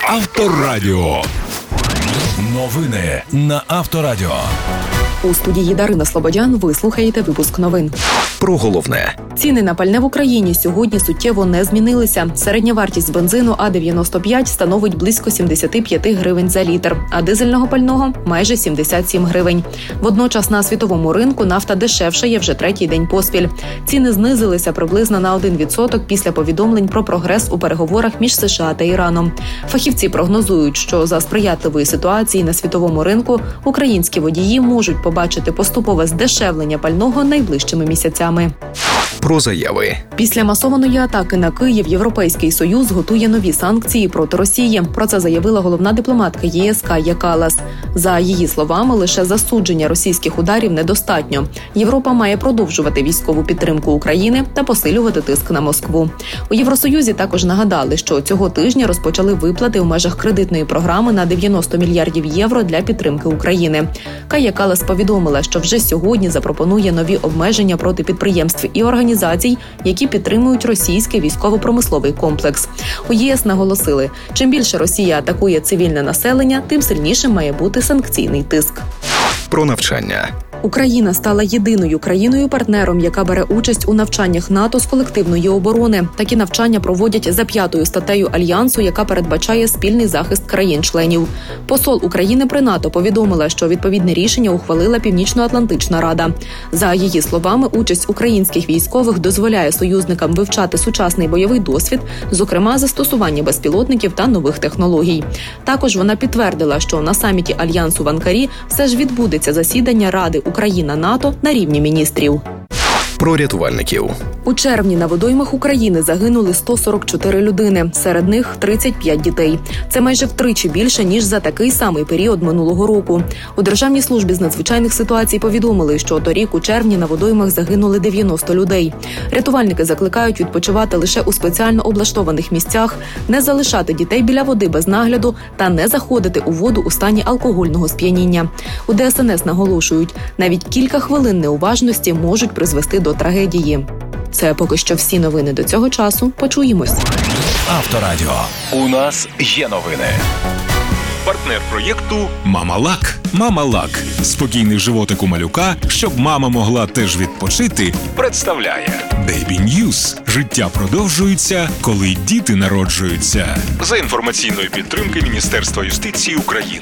Авторадіо. Новини на Авторадіо. У студії Дарина Слободян ви слухаєте випуск новин. Про головне. Ціни на пальне в Україні сьогодні суттєво не змінилися. Середня вартість бензину А-95 становить близько 75 гривень за літр, а дизельного пального – майже 77 гривень. Водночас на світовому ринку нафта дешевшає вже третій день поспіль. Ціни знизилися приблизно на 1% після повідомлень про прогрес у переговорах між США та Іраном. Фахівці прогнозують, що за сприятливої ситуації на світовому ринку українські водії можуть побачити поступове здешевлення пального найближчими місяцями. Про заяви. Після масованої атаки на Київ Європейський Союз готує нові санкції проти Росії. Про це заявила головна дипломатка ЄС Кая Каллас. За її словами, лише засудження російських ударів недостатньо. Європа має продовжувати військову підтримку України та посилювати тиск на Москву. У Євросоюзі також нагадали, що цього тижня розпочали виплати у межах кредитної програми на 90 мільярдів євро для підтримки України. Кая Каллас повідомила, що вже сьогодні запропонує нові обмеження проти підприємств і організацій, які підтримують російський військово-промисловий комплекс. У ЄС наголосили, чим більше Росія атакує цивільне населення, тим сильнішим має бути санкційний тиск. Про навчання. Україна стала єдиною країною-партнером, яка бере участь у навчаннях НАТО з колективної оборони. Такі навчання проводять за 5-ю статтею Альянсу, яка передбачає спільний захист країн-членів. Посол України при НАТО повідомила, що відповідне рішення ухвалила Північно-Атлантична Рада. За її словами, участь українських військових дозволяє союзникам вивчати сучасний бойовий досвід, зокрема застосування безпілотників та нових технологій. Також вона підтвердила, що на саміті Альянсу в Анкарі все ж відбудеться засідання Ради Україна-НАТО на рівні міністрів. Про рятувальників. У червні на водоймах України загинули 144 людини, серед них 35 дітей. Це майже втричі більше, ніж за такий самий період минулого року. У Державній службі з надзвичайних ситуацій повідомили, що торік у червні на водоймах загинули 90 людей. Рятувальники закликають відпочивати лише у спеціально облаштованих місцях, не залишати дітей біля води без нагляду та не заходити у воду у стані алкогольного сп'яніння. У ДСНС наголошують, навіть кілька хвилин неуважності можуть призвести до трагедії. Це поки що всі новини до цього часу. Почуємось. Авторадіо. У нас є новини. Партнер проєкту «Мама-Лак». «Мама-Лак» – спокійний животик у малюка, щоб мама могла теж відпочити, представляє Baby News. Життя продовжується, коли діти народжуються. За інформаційної підтримки Міністерства юстиції України.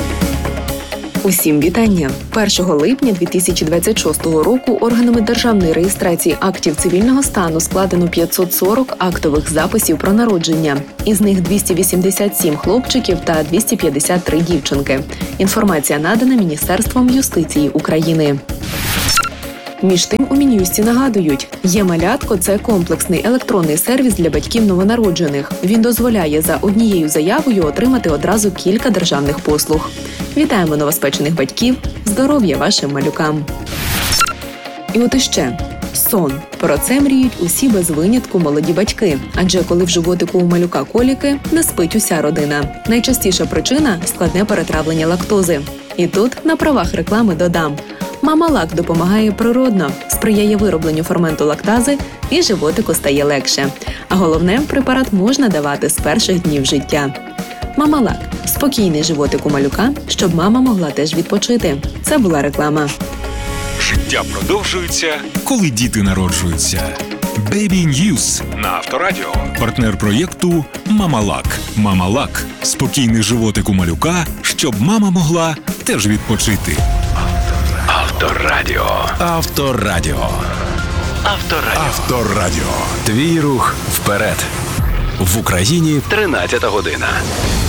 Усім вітання! 1 липня 2026 року органами державної реєстрації актів цивільного стану складено 540 актових записів про народження. Із них 287 хлопчиків та 253 дівчинки. Інформація надана Міністерством юстиції України. Між тим, у Мін'юсті нагадують, «Є-малятко» – це комплексний електронний сервіс для батьків новонароджених. Він дозволяє за однією заявою отримати одразу кілька державних послуг. Вітаємо новоспечених батьків! Здоров'я вашим малюкам! І от іще. Сон. Про це мріють усі без винятку молоді батьки. Адже коли в животику у малюка коліки, не спить уся родина. Найчастіша причина – складне перетравлення лактози. І тут на правах реклами додам. Мама-Лак допомагає природно, сприяє виробленню ферменту лактази і животику стає легше. А головне, препарат можна давати з перших днів життя. Мама-Лак – спокійний животик у малюка, щоб мама могла теж відпочити. Це була реклама. Життя продовжується, коли діти народжуються. Baby News на Авторадіо. Партнер проєкту «Мама-Лак». «Мама-Лак» – спокійний животик у малюка, щоб мама могла теж відпочити. Авторадіо. Авторадіо. Авторадіо. Авторадіо. Твій рух вперед. В Україні 13 година.